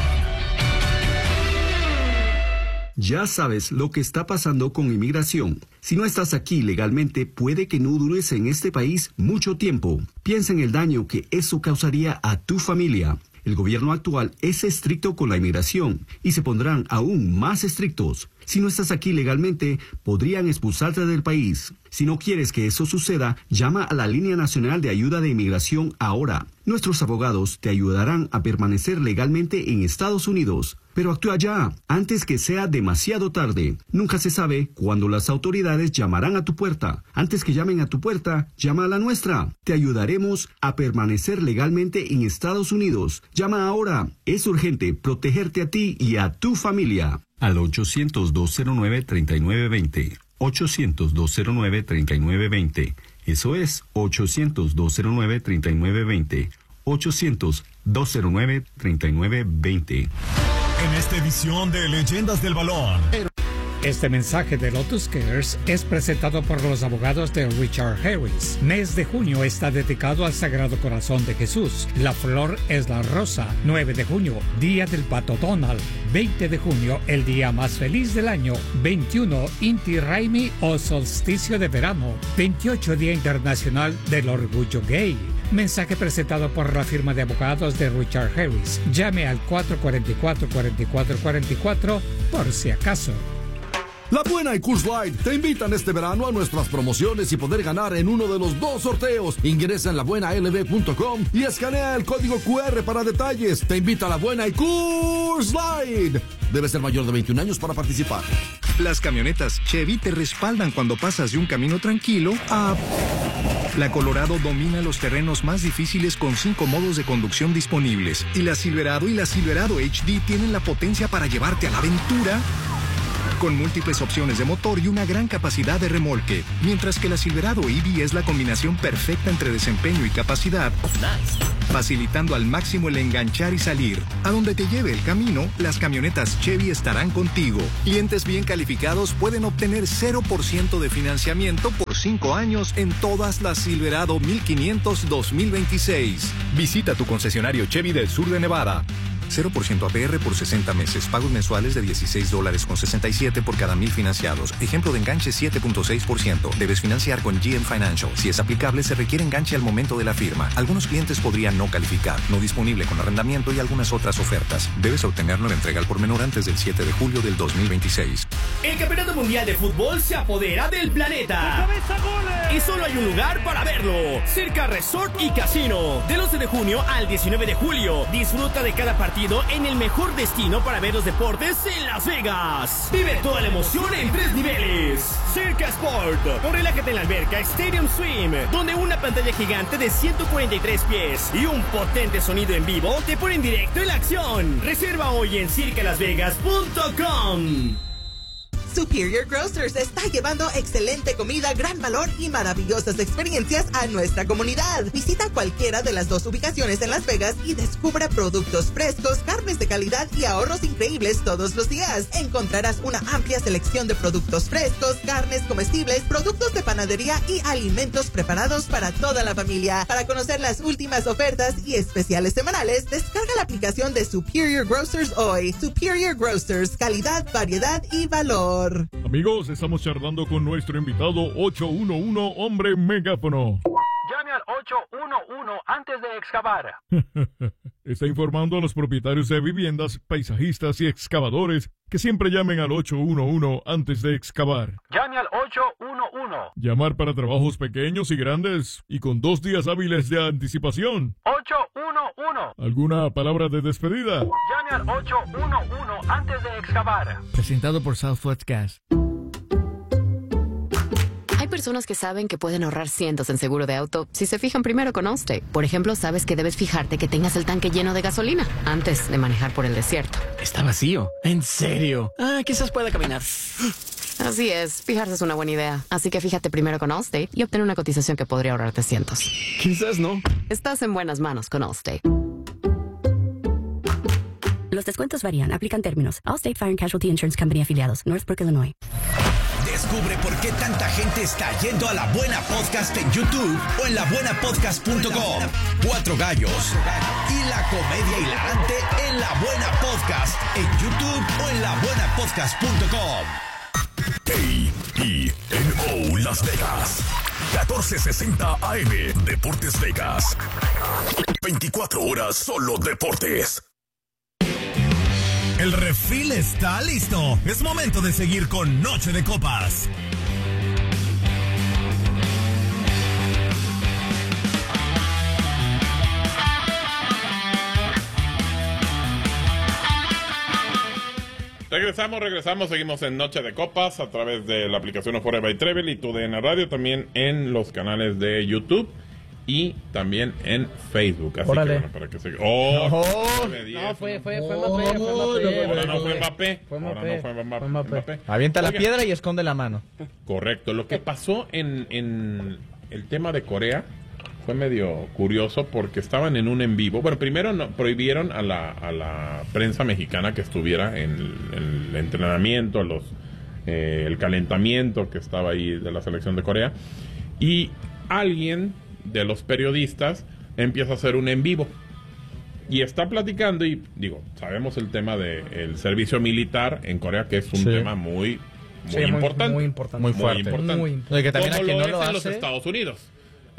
Ya sabes lo que está pasando con inmigración. Si no estás aquí legalmente, puede que no dures en este país mucho tiempo. Piensa en el daño que eso causaría a tu familia. El gobierno actual es estricto con la inmigración y se pondrán aún más estrictos. Si no estás aquí legalmente, podrían expulsarte del país. Si no quieres que eso suceda, llama a la Línea Nacional de Ayuda de Inmigración ahora. Nuestros abogados te ayudarán a permanecer legalmente en Estados Unidos. Pero actúa ya, antes que sea demasiado tarde. Nunca se sabe cuándo las autoridades llamarán a tu puerta. Antes que llamen a tu puerta, llama a la nuestra. Te ayudaremos a permanecer legalmente en Estados Unidos. Llama ahora. Es urgente protegerte a ti y a tu familia. Al ochocientos, dos cero nueve, treinta y nueve veinte. ochocientos, dos cero nueve, treinta y nueve veinte. Eso es ochocientos, dos cero nueve, treinta y nueve veinte. ochocientos, dos cero nueve, treinta y nueve veinte. En esta edición de Leyendas del Balón. Este mensaje de Lotus Cares es presentado por los abogados de Richard Harris. Mes de junio está dedicado al Sagrado Corazón de Jesús. La flor es la rosa. nueve de junio, Día del Pato Donald. veinte de junio, el día más feliz del año. veintiuno, Inti Raymi o solsticio de verano. veintiocho, Día Internacional del Orgullo Gay. Mensaje presentado por la firma de abogados de Richard Harris. Llame al cuatro cuatro cuatro, cuatro cuatro cuatro cuatro por si acaso. La Buena y Coors Light te invitan este verano a nuestras promociones y poder ganar en uno de los dos sorteos. Ingresa en la buena l b punto com y escanea el código cu erre para detalles. Te invita La Buena y Coors Light. Debes ser mayor de veintiún años para participar. Las camionetas Chevy te respaldan cuando pasas de un camino tranquilo a... La Colorado domina los terrenos más difíciles con cinco modos de conducción disponibles. Y la Silverado y la Silverado H D tienen la potencia para llevarte a la aventura con múltiples opciones de motor y una gran capacidad de remolque. Mientras que la Silverado E V es la combinación perfecta entre desempeño y capacidad, facilitando al máximo el enganchar y salir. A donde te lleve el camino, las camionetas Chevy estarán contigo. Clientes bien calificados pueden obtener cero por ciento de financiamiento por cinco años en todas las Silverado mil quinientos dos mil veintiséis. Visita tu concesionario Chevy del sur de Nevada. cero por ciento A P R por sesenta meses. Pagos mensuales de dieciséis dólares con sesenta y siete por cada mil financiados. Ejemplo de enganche siete punto seis por ciento. Debes financiar con G M Financial. Si es aplicable, se requiere enganche al momento de la firma. Algunos clientes podrían no calificar. No disponible con arrendamiento y algunas otras ofertas. Debes obtener nueva entrega al por menor antes del siete de julio del dos mil veintiséis. El Campeonato Mundial de Fútbol se apodera del planeta. Y solo hay un lugar para verlo. Circa Resort y Casino. Del once de junio al diecinueve de julio. Disfruta de cada partido en el mejor destino para ver los deportes en Las Vegas. Vive toda la emoción en tres niveles. Circa Sport, o relájate en la alberca Stadium Swim, donde una pantalla gigante de ciento cuarenta y tres pies y un potente sonido en vivo te ponen directo en la acción. Reserva hoy en circa las vegas punto com. Superior Grocers está llevando excelente comida, gran valor y maravillosas experiencias a nuestra comunidad. Visita cualquiera de las dos ubicaciones en Las Vegas y descubra productos frescos, carnes de calidad y ahorros increíbles todos los días. Encontrarás una amplia selección de productos frescos, carnes comestibles, productos de panadería y alimentos preparados para toda la familia. Para conocer las últimas ofertas y especiales semanales, descarga la aplicación de Superior Grocers hoy. Superior Grocers, calidad, variedad y valor. Amigos, estamos charlando con nuestro invitado ocho uno uno, hombre megáfono. Llame al ocho uno uno antes de excavar. Está informando a los propietarios de viviendas, paisajistas y excavadores que siempre llamen al ocho uno uno antes de excavar. Llame al ocho uno uno. Llamar para trabajos pequeños y grandes y con dos días hábiles de anticipación. ocho uno uno. ¿Alguna palabra de despedida? Llame al ocho uno uno antes de excavar. Presentado por Southwest Gas. Hay personas que saben que pueden ahorrar cientos en seguro de auto si se fijan primero con Allstate. Por ejemplo, sabes que debes fijarte que tengas el tanque lleno de gasolina antes de manejar por el desierto. Está vacío. ¿En serio? Ah, quizás pueda caminar. Así es, fijarse es una buena idea. Así que fíjate primero con Allstate y obtén una cotización que podría ahorrarte cientos. Quizás no. Estás en buenas manos con Allstate. Los descuentos varían. Aplican términos. Allstate Fire and Casualty Insurance Company afiliados. Northbrook, Illinois. Descubre por qué tanta gente está yendo a La Buena Podcast en YouTube o en la buena podcast punto com. Cuatro gallos y la comedia hilarante en La Buena Podcast en YouTube o en la buena podcast punto com. A E N O Las Vegas. catorce sesenta A M Deportes Vegas. veinticuatro horas solo deportes. El refil está listo. Es momento de seguir con Noche de Copas. Regresamos, regresamos, seguimos en Noche de Copas a través de la aplicación Euphoria by Travel y tu D N Radio, también en los canales de YouTube y también en Facebook. Así Órale. que bueno, para que se... ¡Oh! No, no fue, fue, fue Mbappé, fue Mbappé. Ahora no fue Mbappé. Fue Ahora Mbappé. no fue Mbappé. Fue Mbappé. Mbappé. Avienta la Oiga. piedra y esconde la mano. Correcto. Lo que pasó en, en el tema de Corea fue medio curioso porque estaban en un en vivo. Bueno, primero no, prohibieron a la, a la prensa mexicana que estuviera en el, en el entrenamiento, los, eh, el calentamiento que estaba ahí de la selección de Corea. Y alguien de los periodistas empieza a hacer un en vivo. Y está platicando y, digo, sabemos el tema del servicio militar en Corea, que es un Sí. tema muy, muy, Sí, muy- importante. muy importante. Muy fuerte. importante. Muy importante. Y que también Como a quien lo no lo es en los hace- Estados Unidos.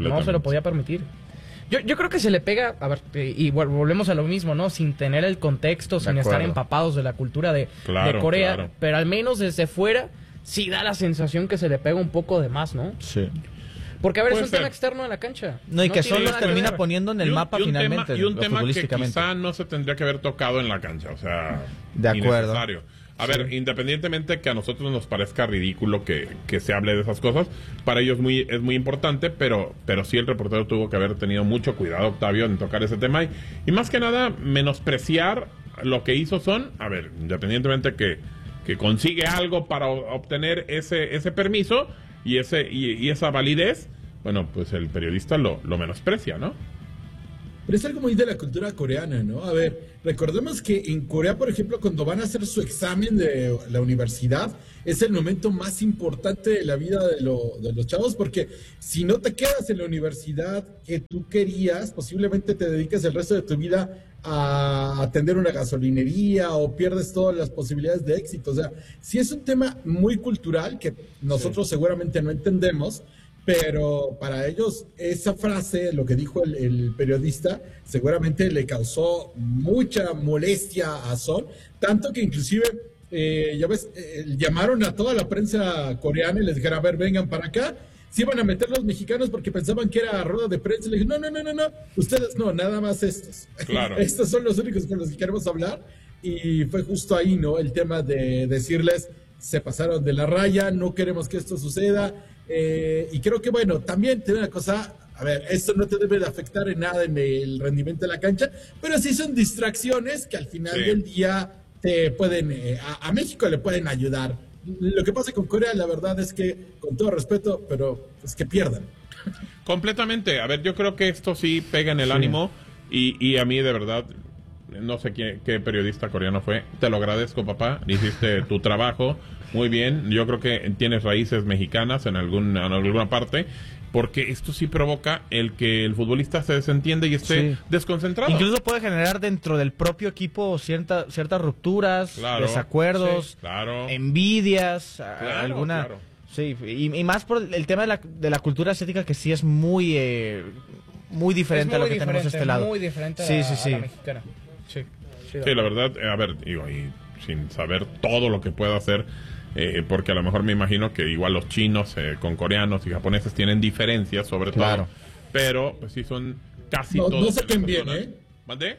No se lo podía permitir. Yo, yo creo que se le pega, a ver, y volvemos a lo mismo, ¿no? Sin tener el contexto, sin estar empapados de la cultura de, claro, de Corea, claro. Pero al menos desde fuera sí da la sensación que se le pega un poco de más, ¿no? Sí. Porque, a ver, Puede es un ser. tema externo de la cancha. No, y no que solo los termina poniendo en el y un, mapa y un finalmente. Tema, y un tema que futbolísticamente. quizá no se tendría que haber tocado en la cancha, o sea, de acuerdo. Innecesario. A Sí. ver, independientemente que a nosotros nos parezca ridículo que, que se hable de esas cosas, para ellos muy, es muy importante, pero, pero sí el reportero tuvo que haber tenido mucho cuidado, Octavio, en tocar ese tema. Y, y más que nada, menospreciar lo que hizo Son, a ver, independientemente que, que consigue algo para obtener ese, ese permiso y, ese, y, y esa validez, bueno, pues el periodista lo, lo menosprecia, ¿no? Pero es algo muy de la cultura coreana, ¿no? A ver, recordemos que en Corea, por ejemplo, cuando van a hacer su examen de la universidad, es el momento más importante de la vida de, lo, de los chavos, porque si no te quedas en la universidad que tú querías, posiblemente te dediques el resto de tu vida a atender una gasolinería o pierdes todas las posibilidades de éxito. O sea, sí es un tema muy cultural que nosotros sí. seguramente no entendemos, pero para ellos esa frase, lo que dijo el, el periodista, seguramente le causó mucha molestia a Son, tanto que inclusive, eh, ya ves, eh, llamaron a toda la prensa coreana y les dijeron, a ver, vengan para acá. Se iban a meter los mexicanos porque pensaban que era rueda de prensa. Le dije, no, no, no, no, no, ustedes no, nada más estos. Claro. Estos son los únicos con los que queremos hablar. Y fue justo ahí, ¿no? El tema de decirles, se pasaron de la raya, no queremos que esto suceda. Eh, y creo que, bueno, también tiene una cosa, a ver, esto no te debe de afectar en nada en el rendimiento de la cancha, pero sí son distracciones que al final sí. del día te pueden, eh, a, a México le pueden ayudar. Lo que pasa con Corea, la verdad es que, con todo respeto, pero es que pierdan. Completamente. A ver, yo creo que esto sí pega en el sí. ánimo y, y a mí de verdad, no sé qué, qué periodista coreano fue, te lo agradezco, papá, hiciste tu trabajo muy bien. Yo creo que tienes raíces mexicanas en, algún, en alguna parte, porque esto sí provoca el que el futbolista se desentiende y esté sí. desconcentrado. Incluso puede generar dentro del propio equipo cierta, ciertas rupturas, claro, desacuerdos, sí, claro. envidias, claro, alguna... Claro. Sí, y, y más por el tema de la, de la cultura asiática, que sí es muy, eh, muy diferente es muy a lo que tenemos de este lado. Muy diferente sí, a, sí, sí. a la mexicana. Sí, sí, sí la verdad, a ver, digo, y sin saber todo lo que pueda hacer, eh, porque a lo mejor me imagino que igual los chinos eh, con coreanos y japoneses tienen diferencias, sobre claro. todo, pero pues sí son casi no, todos. No se queden bien, ¿eh? ¿Mandé?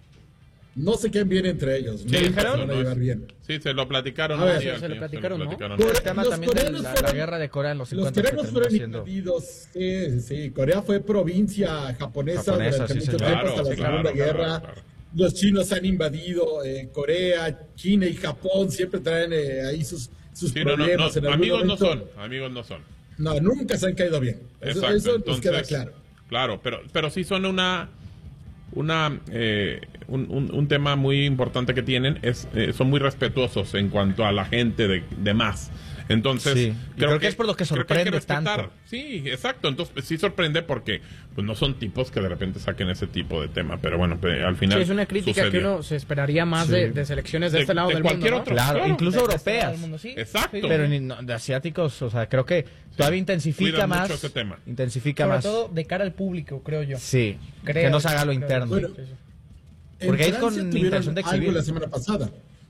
No se queden bien entre ellos. Sí, no claro, se van a llevar bien. Sí, se lo platicaron. A ver, día, se lo platicaron, ¿no? platicaron, ¿no? El tema también de la, fueron, la guerra de Corea en los cincuenta. Los coreanos fueron siendo... invadidos. Sí, sí. Corea fue provincia japonesa, japonesa durante sí, mucho sí, tiempo claro, hasta la sí, Segunda claro, Guerra. Claro, claro. Los chinos han invadido eh, Corea, China y Japón. Siempre traen eh, ahí sus, sus sí, problemas. No, no, no. En amigos momento, no son. Amigos no son. No, nunca se han caído bien. Eso, Exacto, eso entonces, nos queda claro. Claro, pero, pero sí son una... una eh, un, un, un tema muy importante que tienen es eh, son muy respetuosos en cuanto a la gente de, de más. Entonces, sí. creo, creo que, que es por lo que sorprende que tanto. Sí, exacto. Entonces, sí sorprende porque pues no son tipos que de repente saquen ese tipo de tema. Pero bueno, al final. Sí, es una crítica sucedió. que uno se esperaría más sí. de, de selecciones de, de este lado de del cualquier mundo. Otro, ¿no? Claro, claro, incluso de europeas. Este mundo, sí. Exacto. Sí, pero ni, no, de asiáticos, o sea, creo que todavía intensifica Cuidan más. mucho ese tema. Intensifica Sobre más. todo de cara al público, creo yo. Sí, creo, que no se haga lo creo, interno. Bueno, porque ahí es con intención de exhibir. Algo la semana pasada.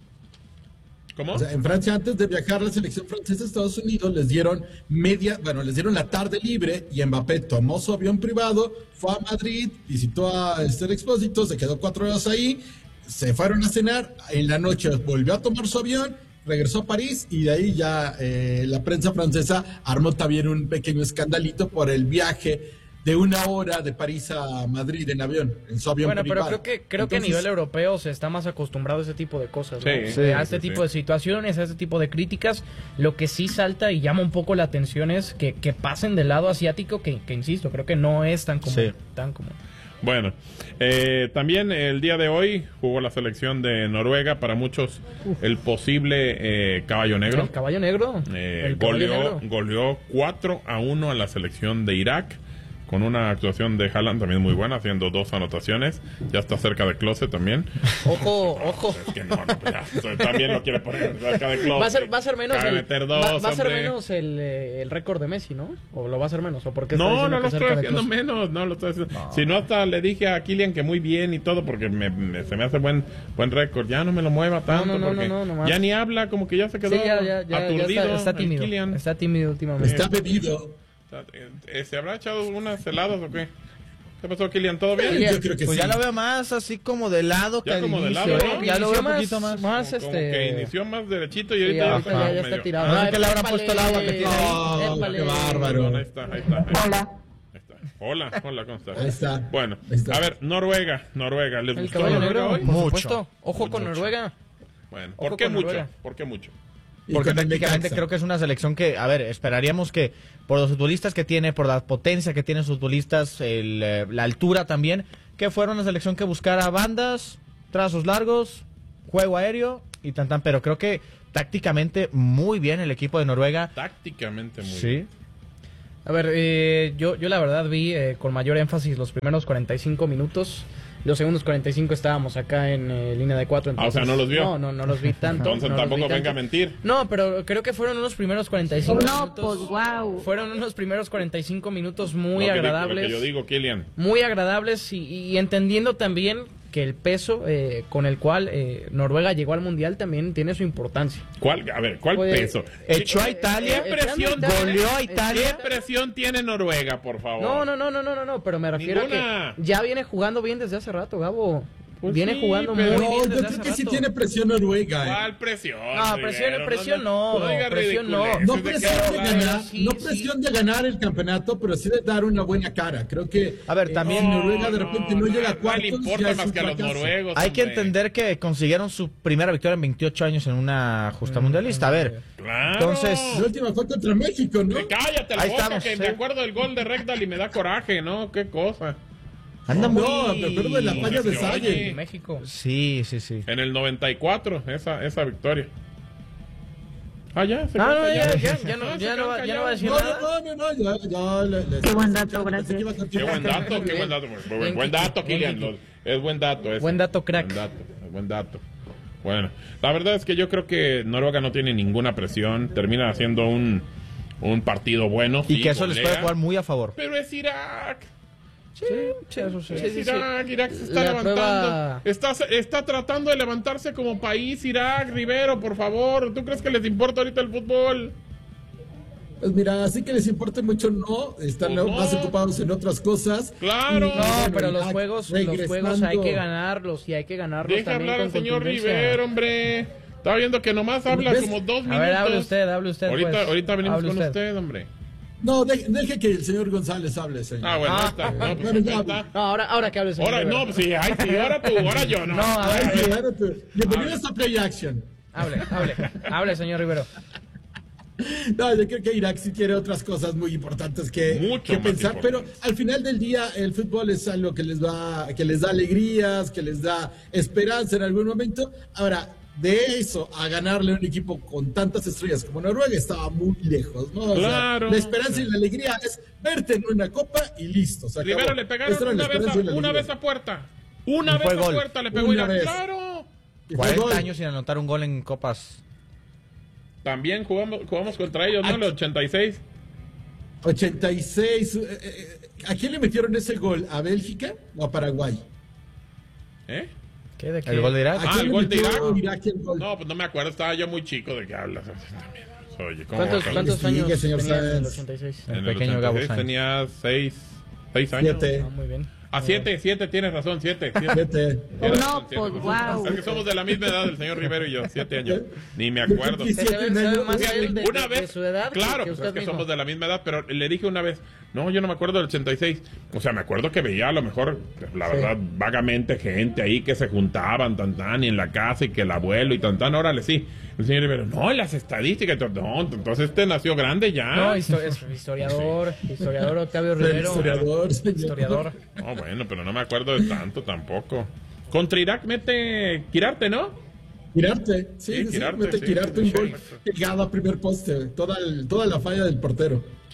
¿Cómo? O sea, en Francia, antes de viajar la selección francesa a Estados Unidos, les dieron media, bueno, les dieron la tarde libre y Mbappé tomó su avión privado, fue a Madrid, visitó a Esther Expósito, se quedó cuatro horas ahí, se fueron a cenar, en la noche volvió a tomar su avión, regresó a París y de ahí ya eh, la prensa francesa armó también un pequeño escandalito por el viaje de una hora de París a Madrid en avión, en su avión bueno, privado. Pero creo que creo Entonces, que a nivel europeo se está más acostumbrado a ese tipo de cosas, ¿no? Sí, sí, a este sí, tipo sí. de situaciones, a este tipo de críticas. Lo que sí salta y llama un poco la atención es que, que pasen del lado asiático, que, que insisto, creo que no es tan común. Sí. Tan común. Bueno, eh, también el día de hoy jugó la selección de Noruega, para muchos Uf. el posible eh, caballo negro. El caballo negro. Eh, el goleó, caballo negro. goleó cuatro a uno a la selección de Irak, con una actuación de Haaland también muy buena, haciendo dos anotaciones. Ya está cerca de Klose también. Ojo, ojo. Es que no, no ya, también lo quiere poner cerca de Klose. Va a ser, va a ser menos, el, meter dos, va, va a ser hombre. menos el, el récord de Messi, ¿no? ¿O lo va a ser menos? ¿O por qué está No, no diciendo lo que estoy cerca de haciendo Klose? menos, no lo estoy haciendo. No. Si no, hasta le dije a Kylian que muy bien y todo, porque me, me- se me hace buen buen récord. Ya no me lo mueva tanto, no, no, porque no, no, nomás. ya ni habla, como que ya se quedó Sí, ya, ya, ya, ya aturdido. está, está el tímido. Kylian. Está tímido últimamente. Está bebido. Eh, eh, ¿Se habrá echado unas heladas o qué? ¿Qué pasó, Kylian? ¿Todo bien? Yo creo que Pues sí. ya lo veo más así como de lado que Ya al como de inicio, lado, ¿eh? ¿no? Ya lo veo un Inició poquito más. más Como este... que inició más derechito y Sí, ahorita ya ahorita está ya, ya medio- está tirado. Ah, Ay, que le habrán épale. puesto el agua que tiene ahí. Oh, Épale. qué bárbaro. Perdón, ahí está, ahí está. Ahí está. Hola. Ahí está. Hola, hola, ¿cómo estás? Ahí está. Bueno, Ahí está. a ver, Noruega, Noruega, ¿les El gustó caballo Noruega negro, hoy? por Mucho. supuesto. Ojo con Mucho. Noruega. Bueno, Ojo ¿por qué con mucho? Noruega. ¿Por qué mucho? Y Porque con el técnicamente Necaxa. creo que es una selección que, a ver, esperaríamos que por los futbolistas que tiene, por la potencia que tienen sus futbolistas, el, eh, la altura también, que fuera una selección que buscara bandas, trazos largos, juego aéreo y tan tan. Pero creo que tácticamente muy bien el equipo de Noruega. Tácticamente muy Sí. bien. A ver, eh, yo, yo la verdad vi eh, con mayor énfasis los primeros cuarenta y cinco minutos. Los segundos cuarenta y cinco estábamos acá en eh, línea de cuatro. Ah, o sea, ¿no los vio? No, no, no los vi tanto. Entonces no los tampoco vi tanto. venga a mentir. No, pero creo que fueron unos primeros cuarenta y cinco No, minutos. pues wow. Fueron unos primeros cuarenta y cinco minutos muy Lo que di- agradables. Lo que yo digo, Kylian. Muy agradables y, y entendiendo también que el peso eh, con el cual eh, Noruega llegó al Mundial también tiene su importancia. ¿Cuál, a ver, ¿cuál Puede- peso? Echó a ¿Qué- Italia, ¿Qué presión Italia, tiene- goleó a Italia. ¿Qué presión tiene Noruega, por favor? No, no, no, no, no, no, no, pero me refiero Ninguna. a que ya viene jugando bien desde hace rato, Gabo. Pues viene sí, jugando pero- muy No, bien yo desde creo hace que sí rato. tiene presión Noruega. ¿eh? ¿Cuál presión? No, presión, Rivero? presión no, diga presión no. ridiculeces No de que presión de hablar. ganar, sí, no sí. presión de ganar el campeonato, pero sí de dar una buena cara. Creo que A ver, eh, también- si Noruega de repente no, llega a No le cuartos, importa ya es más un que a los fracaso. noruegos. Hay que hombre. entender que consiguieron su primera victoria en veintiocho años en una justa mundialista. A ver, Claro. entonces, La última fue contra México, ¿no? Eh, Cállate la Ahí boca, estamos, que sí. me acuerdo del gol de Rekdal y me da coraje, ¿no? Qué cosa. anda muy... No, me acuerdo de la falla de Oye. Salle. México. Sí, sí, sí. En el noventa y cuatro, esa, esa victoria. Ah, ya, se No, quedó no, ya, callado. ya, ya no, Ah, ya se no, quedó va- ya no va a decir No, nada. no, no, no, ya, ya. le- le- Qué buen dato, pensé que gracias. iba a Qué continuar. buen dato, qué buen dato. Buen, buen, buen dato, Kylian. lo- Es buen dato. ese. Buen dato, crack. Buen dato, buen dato. Bueno, la verdad es que yo creo que Noruega no tiene ninguna presión. Termina haciendo un, un partido bueno. Y sí, que eso les golea, puede jugar muy a favor. Pero es Irak. Sí, sí, eso sí. Es Sí, sí, sí. Irak, Irak se está La levantando. prueba- Está, está tratando de levantarse como país, Irak, Rivero, por favor. ¿Tú crees que les importa ahorita el fútbol? Pues mira, así que les importe mucho, no. Están Pues no. más ocupados en otras cosas. Claro. Y, No, bueno, pero los Irak juegos, los juegos regresando. hay que ganarlos y hay que ganarlos Deja también hablar con al señor contundencia. Rivero, hombre. Estaba viendo que nomás habla ¿Ves? como dos minutos. A ver, hable usted, hable usted. Ahorita, pues. ahorita venimos Hable con usted. usted, hombre. No, de- deje que el señor González hable, señor. Ah, bueno, ahí Ah, está. No, pues, bueno, ahí ya. está. No, ahora, ahora que hable el señor Ahora, Rivero. no, pues sí, ay, sí, ahora tú, ahora yo, no. No, a ver, Ay, claro, tú. Bienvenidos a Play Action. hable, hable, hable, señor Rivero. No, yo creo que Irak sí tiene otras cosas muy importantes que, Mucho que más pensar, pero importantes. al final del día el fútbol es algo que les va, que les da alegrías, que les da esperanza en algún momento. Ahora, de eso a ganarle a un equipo con tantas estrellas como Noruega estaba muy lejos, ¿no? O sea, Claro. la esperanza y la alegría es verte en una copa y listo. Se acabó. Rivero le pegaron Esa era la una vez, a, esperanza y la una alegría. vez a puerta. Una Y vez fue a gol. puerta le pegó Una Irak. vez. Claro. Y fue cuarenta gol. años sin anotar un gol en copas. También jugamos, jugamos contra ellos, ¿no? El ochenta y seis. ochenta y seis. eh, eh, ¿A quién le metieron ese gol? ¿A Bélgica o a Paraguay? ¿Eh? ¿Qué, de qué? ¿El gol de Irak? ¿A Ah, quién el le gol de metió Irak. Irak el gol? No, pues no me acuerdo, estaba yo muy chico. ¿De qué hablas? También. Oye, ¿cómo ¿Cuántos, vas a- cuántos Investigue, años señor tenía en el Sáenz. ochenta y seis? En El el pequeño ochenta y Gabo seis Sainz. tenía seis, seis años. Siete. Ah, muy bien. Ah, siete, siete, tienes razón, siete. siete. Siete. Tienes No, razón, siete. pues, wow. Es que somos de la misma edad, el señor Rivero y yo, siete años. Ni me acuerdo. veintisiete Se ve- se ve más Fíjate, él de, una de- vez, de su edad que- claro, que pues usted es que mismo. somos de la misma edad, pero le dije una vez, no, yo no me acuerdo del ochenta y seis. O sea, me acuerdo que veía a lo mejor, la Sí. verdad, vagamente gente ahí que se juntaban, tan tan, y en la casa, y que el abuelo, y tan tan, órale, sí. El señor Rivero, no, las estadísticas, no, entonces este nació grande ya. No, histo- es historiador, historiador Octavio El Rivero. historiador, señor. Historiador. No, bueno, pero no me acuerdo de tanto tampoco. Contra Irak mete Quirarte, ¿no? Quirarte, sí, Sí, sí, Quirarte, mete sí, Quirarte sí, un gol sí. pegado a primer poste, toda, el- toda la falla del portero.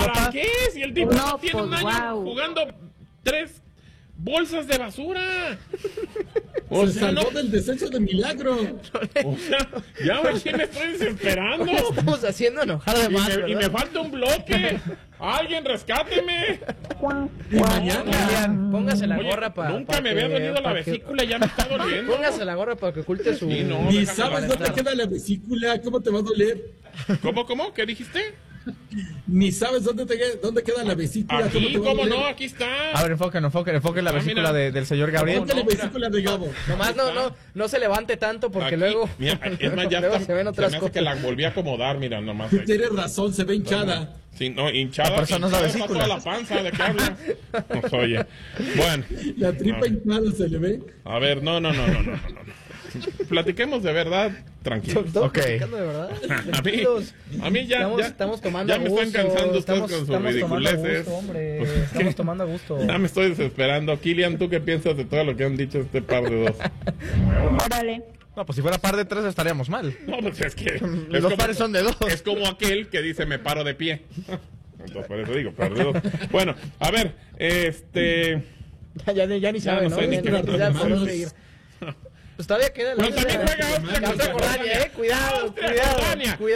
¿Para Copa. qué? Si el tipo No, tiene un pues, año wow. jugando tres bolsas de basura. O Se sea, salvó no... del descenso de milagro. O sea, ya aquí me estoy desesperando. ¿Qué estamos haciendo enojar de más, y, me, y me falta un bloque. Alguien rescáteme. Y mañana. Póngase la gorra para. Nunca pa me había que, dolido la que... vesícula, ya me está doliendo. Póngase la gorra para que oculte su. Sí, no, Ni sabes dónde queda la vesícula, ¿cómo te va a doler? ¿Cómo, cómo? ¿Qué dijiste? Ni sabes dónde, te, dónde queda la vesícula. Aquí, ¿cómo, ¿cómo no? Aquí está. A ver, enfoquen, enfoquen, enfoquen la ah, vesícula de, del señor Gabriel. Enfoquen la vesícula de Gabo. Nomás no, no, no se levante tanto porque aquí, luego. Mira, es más, ya luego está, se ven otras se me cosas. hace que la volví a acomodar, mira, nomás. Tienes razón, se ve hinchada. Sí, no, hinchada. La persona hinchada, es la vesícula. Toda la panza, ¿de qué habla? Nos oye. Bueno. La tripa hinchada se le ve. A ver, no, no, no, no, no, no. Platiquemos de verdad, tranquilos. ¿Estamos platicando de verdad? A mí, a mí ya, estamos, ya, estamos tomando ya me gusto, están cansando estamos, ustedes con sus estamos ridiculeces. Tomando gusto, hombre. Pues, estamos tomando gusto. Ya me estoy desesperando. Kilian, ¿tú qué piensas de todo lo que han dicho este par de dos? Órale. No, pues si fuera par de tres estaríamos mal. No, pues es que... Los como, pares son de dos. Es como aquel que dice me paro de pie. Entonces por eso digo, par de dos. Bueno, a ver, este... Ya, ya, ya ni sabe, ya ¿no? no sé, Ya, ni ya, qué ya podemos seguir. Pues todavía queda la... Pero también juega Austria contra Jordania, eh. Cuidado, cuidado, cuidado.